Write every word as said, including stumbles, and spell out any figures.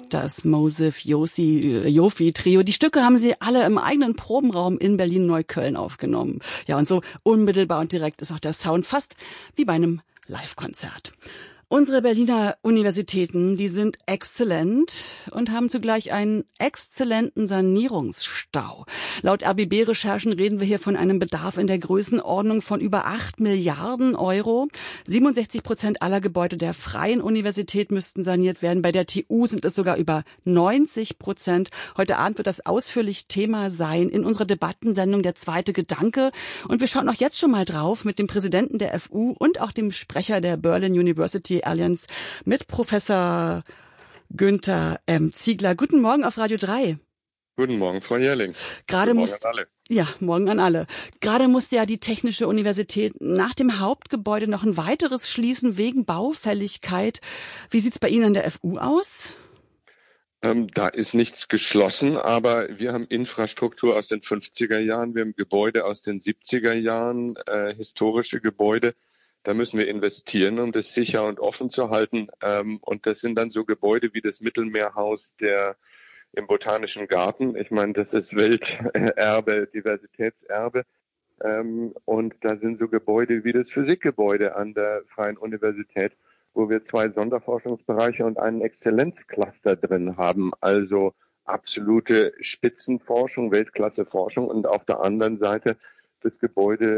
Das Mosif Jofi Trio. Die Stücke haben sie alle im eigenen Probenraum in Berlin-Neukölln aufgenommen. Ja, und so unmittelbar und direkt ist auch der Sound fast wie bei einem Live-Konzert. Unsere Berliner Universitäten, die sind exzellent und haben zugleich einen exzellenten Sanierungsstau. Laut R B B-Recherchen reden wir hier von einem Bedarf in der Größenordnung von über acht Milliarden Euro. siebenundsechzig Prozent aller Gebäude der Freien Universität müssten saniert werden. Bei der T U sind es sogar über neunzig Prozent. Heute Abend wird das ausführlich Thema sein in unserer Debattensendung Der zweite Gedanke. Und wir schauen auch jetzt schon mal drauf mit dem Präsidenten der F U und auch dem Sprecher der Berlin University Alliance mit Professor Günther M. Ziegler. Guten Morgen auf Radio drei. Guten Morgen, Frau Jährling. Gerade Guten muss, Morgen an alle. Ja, morgen an alle. Gerade musste ja die Technische Universität nach dem Hauptgebäude noch ein weiteres schließen wegen Baufälligkeit. Wie sieht's bei Ihnen an der F U aus? Ähm, da ist nichts geschlossen, aber wir haben Infrastruktur aus den fünfziger Jahren, wir haben Gebäude aus den siebziger Jahren, äh, historische Gebäude. Da müssen wir investieren, um das sicher und offen zu halten. Ähm, und das sind dann so Gebäude wie das Mittelmeerhaus der im Botanischen Garten. Ich meine, das ist Welterbe, Diversitätserbe. Ähm, und da sind so Gebäude wie das Physikgebäude an der Freien Universität, wo wir zwei Sonderforschungsbereiche und einen Exzellenzcluster drin haben. Also absolute Spitzenforschung, Weltklasseforschung und auf der anderen Seite das Gebäude